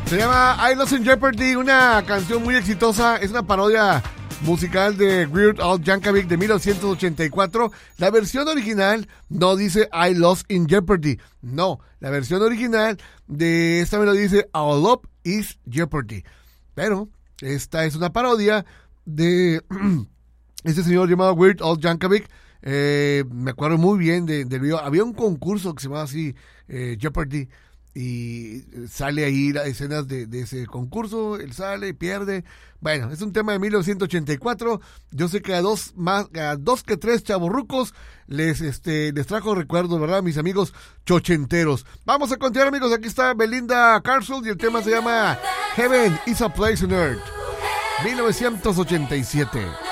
Se llama I Lost in Jeopardy, una canción muy exitosa. Es una parodia musical de Weird Al Yankovic de 1984. La versión original no dice I Lost in Jeopardy. No, la versión original de esta melodía dice Our Love is Jeopardy. Pero esta es una parodia de este señor llamado Weird Al Yankovic. Me acuerdo muy bien del video. Había un concurso que se llamaba así, Jeopardy, y sale ahí las escenas de ese concurso. Él sale y pierde. Bueno, es un tema de 1984. Yo sé que a dos que tres chavorrucos les trajo recuerdos, ¿verdad? Mis amigos chochenteros. Vamos a continuar, amigos. Aquí está Belinda Carlisle y el tema se llama Heaven is a Place on Earth, 1987.